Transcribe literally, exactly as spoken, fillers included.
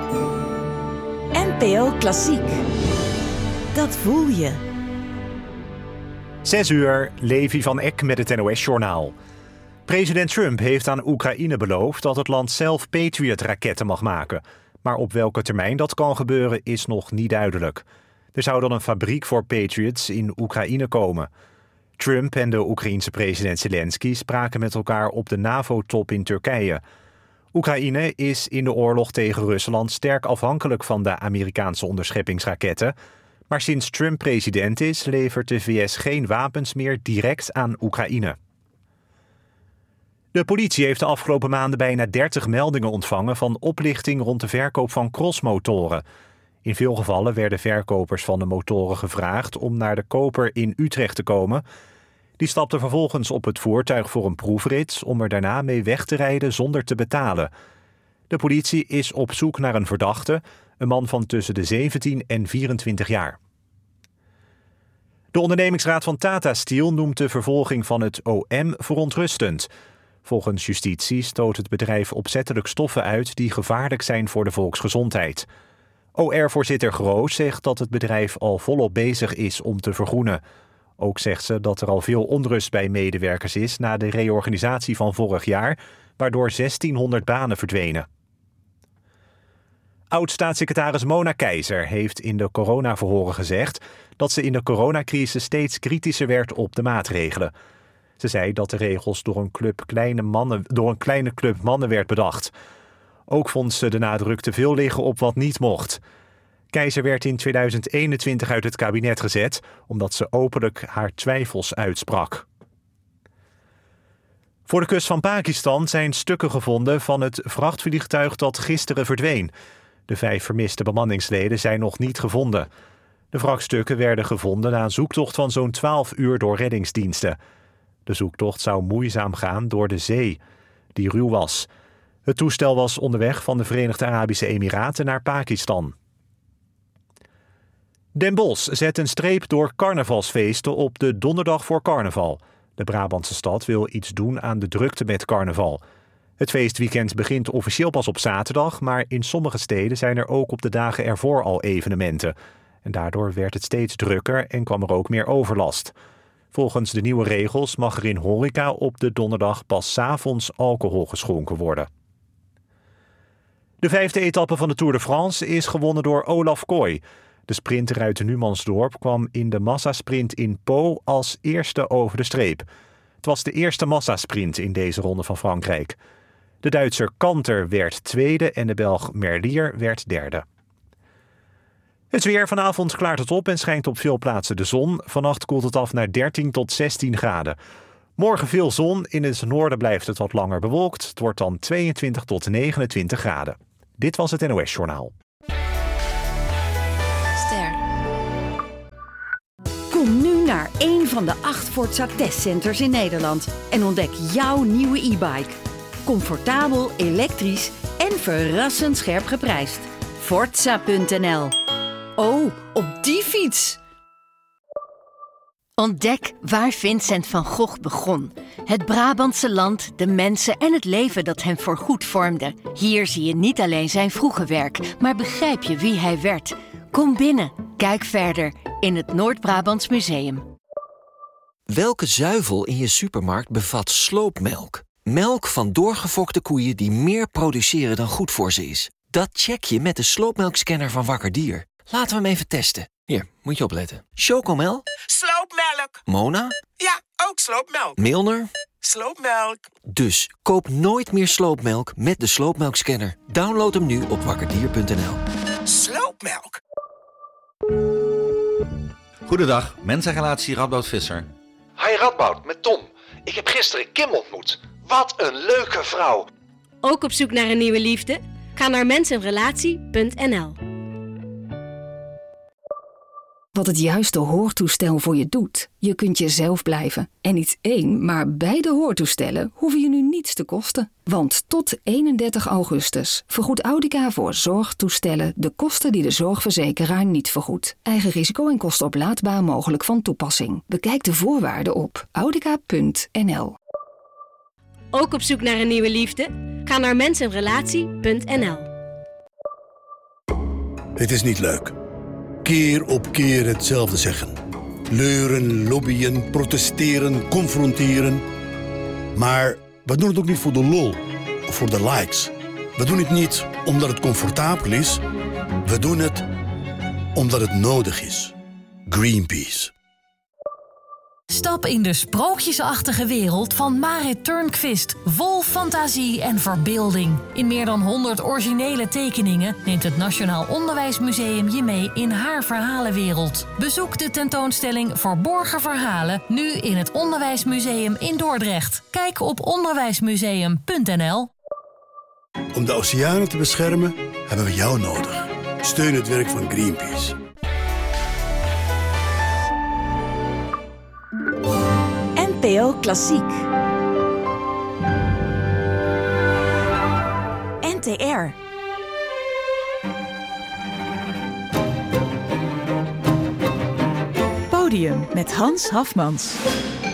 N P O Klassiek. Dat voel je. Zes uur, Levi van Eck met het N O S-journaal. President Trump heeft aan Oekraïne beloofd dat het land zelf Patriot-raketten mag maken. Maar op welke termijn dat kan gebeuren is nog niet duidelijk. Er zou dan een fabriek voor Patriots in Oekraïne komen. Trump en de Oekraïense president Zelensky spraken met elkaar op de NAVO-top in Turkije. Oekraïne is in de oorlog tegen Rusland sterk afhankelijk van de Amerikaanse onderscheppingsraketten. Maar sinds Trump president is, levert de V S geen wapens meer direct aan Oekraïne. De politie heeft de afgelopen maanden bijna dertig meldingen ontvangen van oplichting rond de verkoop van crossmotoren. In veel gevallen werden verkopers van de motoren gevraagd om naar de koper in Utrecht te komen. Die stapte vervolgens op het voertuig voor een proefrit om er daarna mee weg te rijden zonder te betalen. De politie is op zoek naar een verdachte, een man van tussen de zeventien en vierentwintig jaar. De ondernemingsraad van Tata Steel noemt de vervolging van het O M verontrustend. Volgens justitie stoot het bedrijf opzettelijk stoffen uit die gevaarlijk zijn voor de volksgezondheid. O R-voorzitter Groos zegt dat het bedrijf al volop bezig is om te vergroenen. Ook zegt ze dat er al veel onrust bij medewerkers is na de reorganisatie van vorig jaar, waardoor zestienhonderd banen verdwenen. Oud-staatssecretaris Mona Keizer heeft in de coronaverhoren gezegd dat ze in de coronacrisis steeds kritischer werd op de maatregelen. Ze zei dat de regels door een, club kleine mannen, door een kleine club mannen werd bedacht. Ook vond ze de nadruk te veel liggen op wat niet mocht. Keizer werd in tweeduizend eenentwintig uit het kabinet gezet omdat ze openlijk haar twijfels uitsprak. Voor de kust van Pakistan zijn stukken gevonden van het vrachtvliegtuig dat gisteren verdween. De vijf vermiste bemanningsleden zijn nog niet gevonden. De wrakstukken werden gevonden na een zoektocht van zo'n twaalf uur door reddingsdiensten. De zoektocht zou moeizaam gaan door de zee, die ruw was. Het toestel was onderweg van de Verenigde Arabische Emiraten naar Pakistan. Den Bosch zet een streep door carnavalsfeesten op de donderdag voor carnaval. De Brabantse stad wil iets doen aan de drukte met carnaval. Het feestweekend begint officieel pas op zaterdag, maar in sommige steden zijn er ook op de dagen ervoor al evenementen. En daardoor werd het steeds drukker en kwam er ook meer overlast. Volgens de nieuwe regels mag er in horeca op de donderdag pas 's avonds alcohol geschonken worden. De vijfde etappe van de Tour de France is gewonnen door Olaf Kooi. De sprinter uit Numansdorp kwam in de massasprint in Pau als eerste over de streep. Het was de eerste massasprint in deze ronde van Frankrijk. De Duitser Kanter werd tweede en de Belg Merlier werd derde. Het weer: vanavond klaart het op en schijnt op veel plaatsen de zon. Vannacht koelt het af naar dertien tot zestien graden. Morgen veel zon, in het noorden blijft het wat langer bewolkt. Het wordt dan tweeëntwintig tot negenentwintig graden. Dit was het N O S-journaal. Ster. Kom nu naar één van de acht Forza testcenters in Nederland en ontdek jouw nieuwe e-bike. Comfortabel, elektrisch en verrassend scherp geprijsd. Forza punt n l. Oh, op die fiets! Ontdek waar Vincent van Gogh begon. Het Brabantse land, de mensen en het leven dat hem voorgoed vormde. Hier zie je niet alleen zijn vroege werk, maar begrijp je wie hij werd. Kom binnen, kijk verder in het Noord-Brabants Museum. Welke zuivel in je supermarkt bevat sloopmelk? Melk van doorgefokte koeien die meer produceren dan goed voor ze is. Dat check je met de sloopmelkscanner van Wakker Dier. Laten we hem even testen. Hier, moet je opletten. Chocomel? Sloopmelk. Mona? Ja, ook sloopmelk. Milner? Sloopmelk. Dus koop nooit meer sloopmelk met de sloopmelkscanner. Download hem nu op wakkerdier punt n l. Sloopmelk. Goedendag, mensenrelatie Radboud Visser. Hi Radboud, met Tom. Ik heb gisteren Kim ontmoet. Wat een leuke vrouw. Ook op zoek naar een nieuwe liefde? Ga naar mensenrelatie punt n l. Wat het juiste hoortoestel voor je doet. Je kunt jezelf blijven. En niet één, maar beide hoortoestellen hoeven je nu niets te kosten. Want tot eenendertig augustus vergoedt Audica voor zorgtoestellen de kosten die de zorgverzekeraar niet vergoedt. Eigen risico en kosten oplaadbaar mogelijk van toepassing. Bekijk de voorwaarden op audica punt n l. Ook op zoek naar een nieuwe liefde? Ga naar mensenrelatie punt n l. Het is niet leuk. Keer op keer hetzelfde zeggen. Leuren, lobbyen, protesteren, confronteren. Maar we doen het ook niet voor de lol of voor de likes. We doen het niet omdat het comfortabel is. We doen het omdat het nodig is. Greenpeace. Stap in de sprookjesachtige wereld van Marit Turnquist. Vol fantasie en verbeelding. In meer dan honderd originele tekeningen neemt het Nationaal Onderwijsmuseum je mee in haar verhalenwereld. Bezoek de tentoonstelling Verborgen Verhalen nu in het Onderwijsmuseum in Dordrecht. Kijk op onderwijsmuseum punt n l. Om de oceanen te beschermen hebben we jou nodig. Steun het werk van Greenpeace. N P O Klassiek. N T R. Podium met Hans Hafmans.